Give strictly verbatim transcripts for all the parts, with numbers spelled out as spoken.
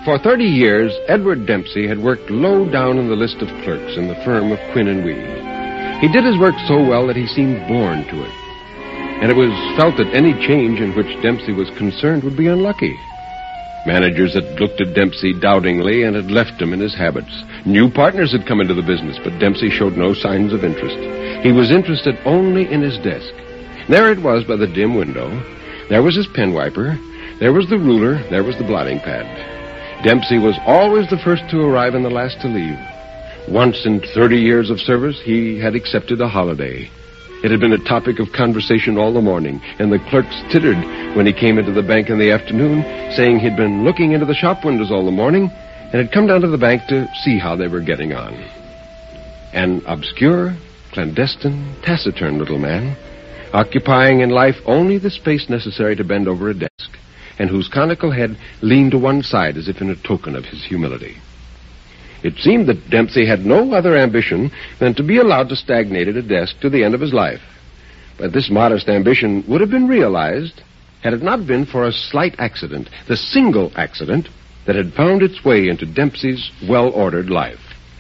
For thirty years, Edward Dempsey had worked low down in the list of clerks in the firm of Quinn and Wee. He did his work so well that he seemed born to it. And it was felt that any change in which Dempsey was concerned would be unlucky. Managers had looked at Dempsey doubtingly and had left him in his habits. New partners had come into the business, but Dempsey showed no signs of interest. He was interested only in his desk. There it was by the dim window. There was his pen wiper. There was the ruler. There was the blotting pad. Dempsey was always the first to arrive and the last to leave. Once in thirty years of service, he had accepted a holiday. It had been a topic of conversation all the morning, and the clerks tittered when he came into the bank in the afternoon, saying he'd been looking into the shop windows all the morning and had come down to the bank to see how they were getting on. An obscure, clandestine, taciturn little man, occupying in life only the space necessary to bend over a desk, and whose conical head leaned to one side as if in a token of his humility. It seemed that Dempsey had no other ambition than to be allowed to stagnate at a desk to the end of his life. But this modest ambition would have been realized had it not been for a slight accident, the single accident that had found its way into Dempsey's well-ordered life.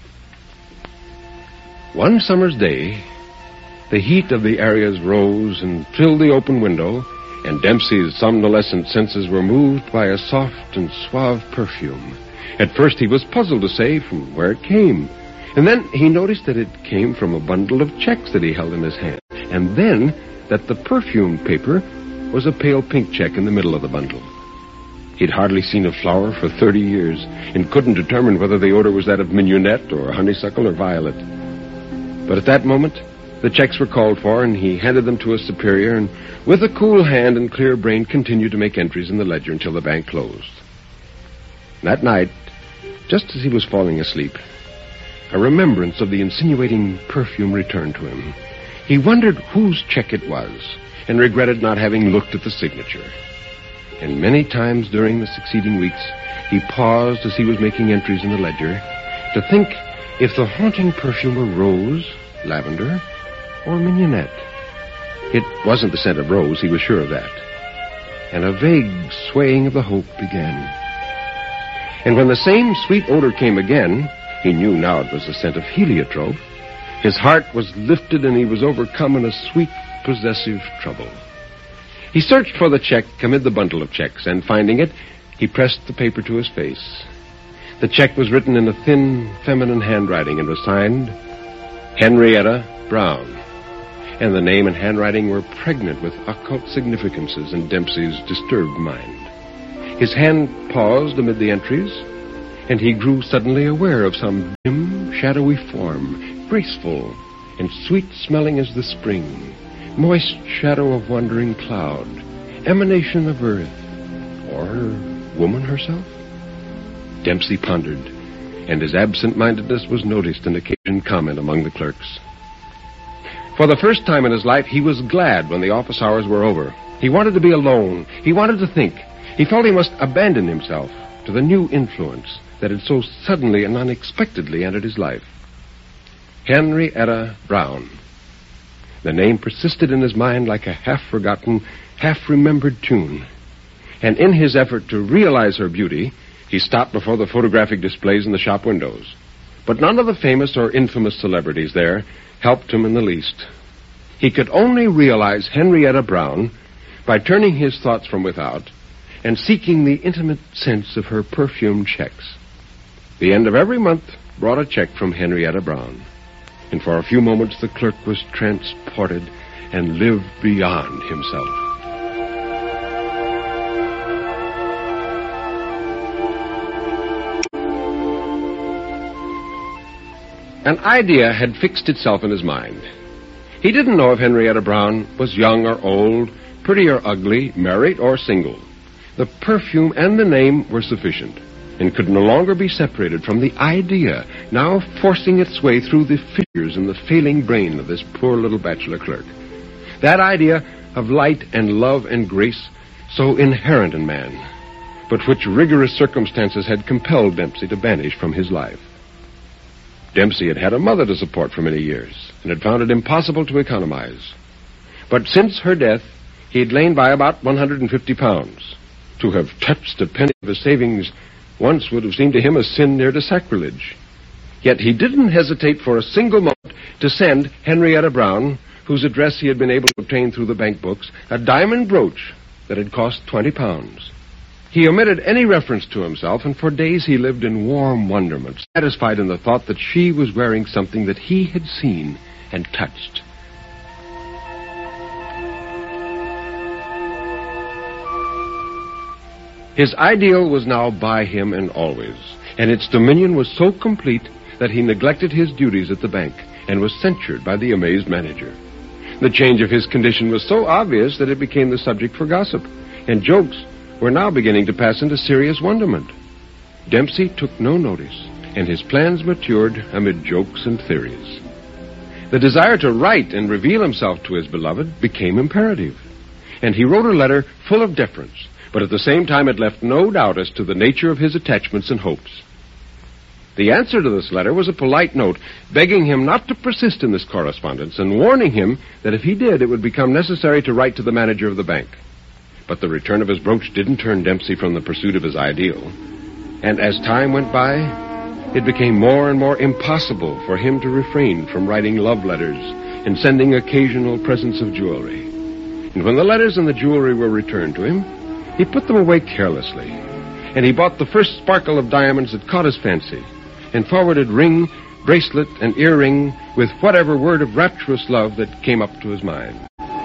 One summer's day, the heat of the areas rose and filled the open window, and Dempsey's somnolescent senses were moved by a soft and suave perfume. At first he was puzzled to say from where it came, and then he noticed that it came from a bundle of checks that he held in his hand, and then that the perfume paper was a pale pink check in the middle of the bundle. He'd hardly seen a flower for thirty years and couldn't determine whether the odor was that of mignonette or honeysuckle or violet. But at that moment, the checks were called for, and he handed them to a superior, and with a cool hand and clear brain continued to make entries in the ledger until the bank closed. That night, just as he was falling asleep, a remembrance of the insinuating perfume returned to him. He wondered whose check it was, and regretted not having looked at the signature. And many times during the succeeding weeks, he paused as he was making entries in the ledger to think if the haunting perfume were rose, lavender, or mignonette. It wasn't the scent of rose, he was sure of that. And a vague swaying of the hope began. And when the same sweet odor came again, he knew now it was the scent of heliotrope. His heart was lifted and he was overcome in a sweet, possessive trouble. He searched for the check amid the bundle of checks, and finding it, he pressed the paper to his face. The check was written in a thin, feminine handwriting and was signed Henrietta Brown. And the name and handwriting were pregnant with occult significances in Dempsey's disturbed mind. His hand paused amid the entries, and he grew suddenly aware of some dim, shadowy form, graceful and sweet-smelling as the spring, moist shadow of wandering cloud, emanation of earth, or woman herself? Dempsey pondered, and his absent-mindedness was noticed and occasioned comment among the clerks. For the first time in his life, he was glad when the office hours were over. He wanted to be alone. He wanted to think. He felt he must abandon himself to the new influence that had so suddenly and unexpectedly entered his life. Henrietta Brown. The name persisted in his mind like a half-forgotten, half-remembered tune. And in his effort to realize her beauty, he stopped before the photographic displays in the shop windows. But none of the famous or infamous celebrities there helped him in the least. He could only realize Henrietta Brown by turning his thoughts from without and seeking the intimate sense of her perfumed checks. The end of every month brought a check from Henrietta Brown, and for a few moments the clerk was transported and lived beyond himself. An idea had fixed itself in his mind. He didn't know if Henrietta Brown was young or old, pretty or ugly, married or single. The perfume and the name were sufficient, and could no longer be separated from the idea now forcing its way through the fissures in the failing brain of this poor little bachelor clerk. That idea of light and love and grace so inherent in man, but which rigorous circumstances had compelled Dempsey to banish from his life. Dempsey had had a mother to support for many years, and had found it impossible to economize. But since her death, he had lain by about one hundred fifty pounds. To have touched a penny of his savings once would have seemed to him a sin near to sacrilege. Yet he didn't hesitate for a single moment to send Henrietta Brown, whose address he had been able to obtain through the bank books, a diamond brooch that had cost twenty pounds. He omitted any reference to himself, and for days he lived in warm wonderment, satisfied in the thought that she was wearing something that he had seen and touched. His ideal was now by him and always, and its dominion was so complete that he neglected his duties at the bank and was censured by the amazed manager. The change of his condition was so obvious that it became the subject for gossip, and jokes were now beginning to pass into serious wonderment. Dempsey took no notice, and his plans matured amid jokes and theories. The desire to write and reveal himself to his beloved became imperative, and he wrote a letter full of deference, but at the same time it left no doubt as to the nature of his attachments and hopes. The answer to this letter was a polite note begging him not to persist in this correspondence and warning him that if he did, it would become necessary to write to the manager of the bank. But the return of his brooch didn't turn Dempsey from the pursuit of his ideal. And as time went by, it became more and more impossible for him to refrain from writing love letters and sending occasional presents of jewelry. And when the letters and the jewelry were returned to him, he put them away carelessly, and he bought the first sparkle of diamonds that caught his fancy, and forwarded ring, bracelet, and earring with whatever word of rapturous love that came up to his mind.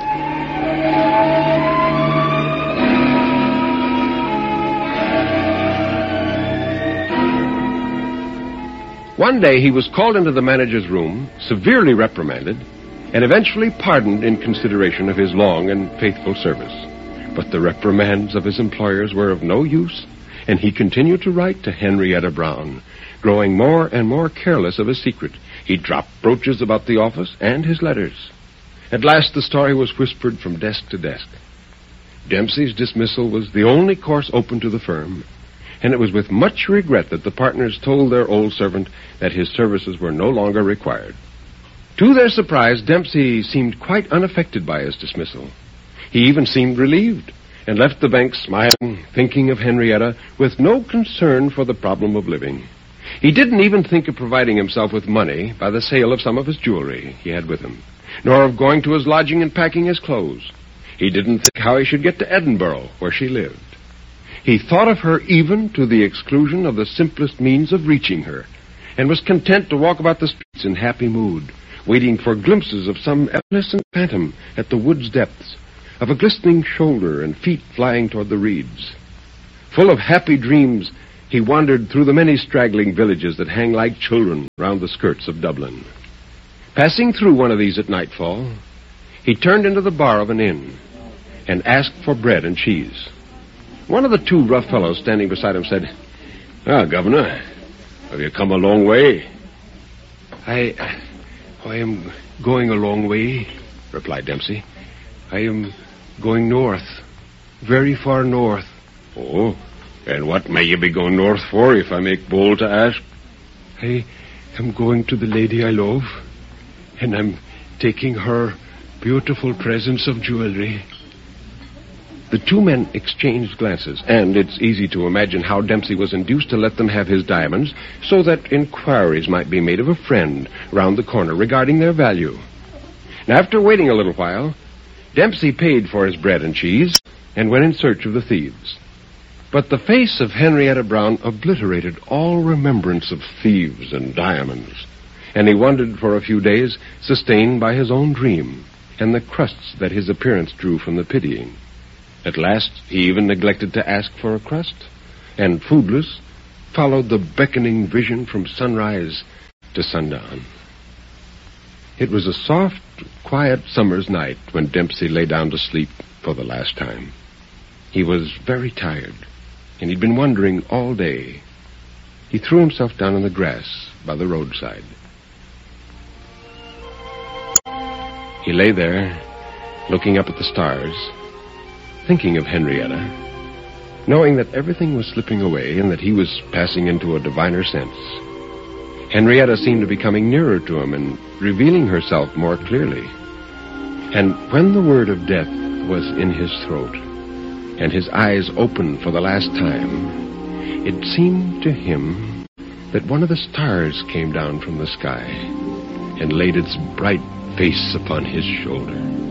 One day he was called into the manager's room, severely reprimanded, and eventually pardoned in consideration of his long and faithful service. But the reprimands of his employers were of no use, and he continued to write to Henrietta Brown, growing more and more careless of his secret. He dropped brooches about the office and his letters. At last the story was whispered from desk to desk. Dempsey's dismissal was the only course open to the firm, and it was with much regret that the partners told their old servant that his services were no longer required. To their surprise, Dempsey seemed quite unaffected by his dismissal. He even seemed relieved, and left the bank smiling, thinking of Henrietta, with no concern for the problem of living. He didn't even think of providing himself with money by the sale of some of his jewelry he had with him, nor of going to his lodging and packing his clothes. He didn't think how he should get to Edinburgh, where she lived. He thought of her even to the exclusion of the simplest means of reaching her, and was content to walk about the streets in happy mood, waiting for glimpses of some evanescent phantom at the wood's depths, of a glistening shoulder and feet flying toward the reeds. Full of happy dreams, he wandered through the many straggling villages that hang like children round the skirts of Dublin. Passing through one of these at nightfall, he turned into the bar of an inn and asked for bread and cheese. One of the two rough fellows standing beside him said, "Ah, Governor, have you come a long way?" I, I am going a long way," replied Dempsey. "I am going north, very far north." "Oh, and what may you be going north for, if I make bold to ask?" "I am going to the lady I love, and I'm taking her beautiful presents of jewelry." The two men exchanged glances, and it's easy to imagine how Dempsey was induced to let them have his diamonds so that inquiries might be made of a friend round the corner regarding their value. And after waiting a little while, Dempsey paid for his bread and cheese and went in search of the thieves. But the face of Henrietta Brown obliterated all remembrance of thieves and diamonds, and he wandered for a few days, sustained by his own dream and the crusts that his appearance drew from the pitying. At last, he even neglected to ask for a crust, and foodless, followed the beckoning vision from sunrise to sundown. It was a soft, quiet summer's night when Dempsey lay down to sleep for the last time. He was very tired, and he'd been wondering all day. He threw himself down on the grass by the roadside. He lay there, looking up at the stars, thinking of Henrietta, knowing that everything was slipping away and that he was passing into a diviner sense. Henrietta seemed to be coming nearer to him and revealing herself more clearly. And when the word of death was in his throat and his eyes opened for the last time, it seemed to him that one of the stars came down from the sky and laid its bright face upon his shoulder.